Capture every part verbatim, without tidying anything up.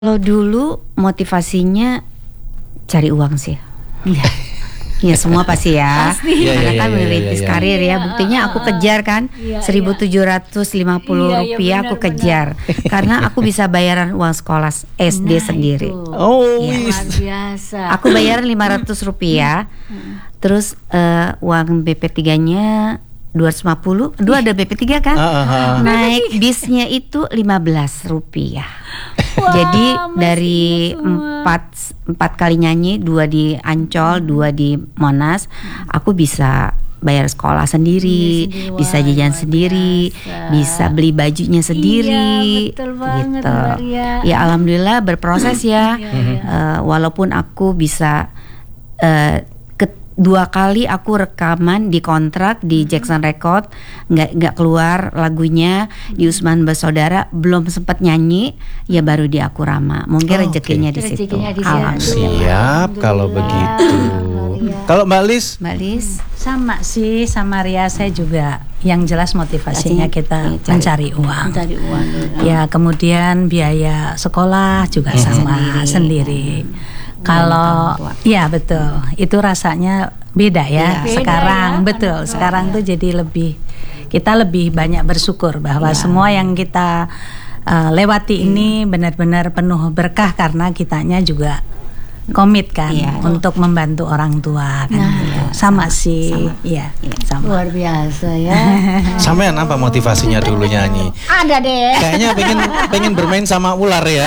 Kalau dulu motivasinya cari uang sih. Iya. Ya semua pasti ya. Pasti. Karena Ya, ya, kan ya, merintis ya, ya. karir ya. Iya, Buktinya uh, aku uh, kejar kan iya, seribu tujuh ratus lima puluh Iya, iya, rupiah benar, aku kejar. Karena aku bisa bayaran uang sekolah S D Nah, sendiri. itu. Iya. Oh, luar biasa. Aku bayaran lima ratus rupiah. Terus eh, uang B P tiga-nya dua ratus lima puluh. Dua ada B P tiga kan? Ah, ah, ah. Naik bisnya itu lima belas rupiah. Wah, Jadi masih dari ingat semua. empat empat kali nyanyi, dua di Ancol, dua di Monas, aku bisa bayar sekolah sendiri, Iya, sendiri. bisa Wah, jajan luar sendiri, biasa. bisa beli bajunya sendiri. Iya, betul banget, gitu. Mbak Ria. Ya alhamdulillah berproses ya. Iya, iya. Eh, walaupun aku bisa eh, ke- dua kali aku rekaman di kontrak di Jackson Record, nggak nggak keluar lagunya di Usman Bersaudara, belum sempat nyanyi, ya baru di Akurama. Mungkin Oh, rezekinya oke. di situ. Rezekinya di situ. Alhamdulillah. Siap kalau Alhamdulillah. begitu. Iya. Kalau Mbak Lis, Mbak Lis, Sama sih, sama Ria saya juga. Yang jelas motivasinya Artinya, kita iya, cari- mencari uang. Mencari uang dulu. Ya kemudian biaya sekolah juga Mhm. sama Sendiri. sendiri. Kalau orang tua. ya betul, itu rasanya beda ya. Iya. Sekarang Beda ya, betul, anak sekarang tuh jadi lebih kita lebih banyak bersyukur bahwa Iya. semua yang kita uh, lewati ini benar-benar penuh berkah karena kitanya juga komit kan Iya. untuk membantu orang tua kan. Nah, gitu. sama, sih, sama. iya, Iya. sama. Luar biasa ya. sampean apa motivasinya dulu nyanyi? Ada deh. Kayaknya pengen pengen bermain sama ular ya.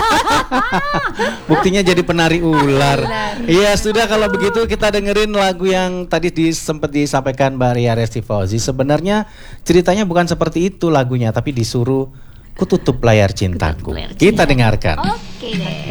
Buktinya jadi penari ular. Iya, sudah kalau begitu kita dengerin lagu yang tadi di, sempat disampaikan Mbak Ria Resti Fauzi. Sebenarnya ceritanya bukan seperti itu lagunya, tapi disuruh Kututup Layar Cintaku. Kututup Layar Kita dengarkan. Oke deh.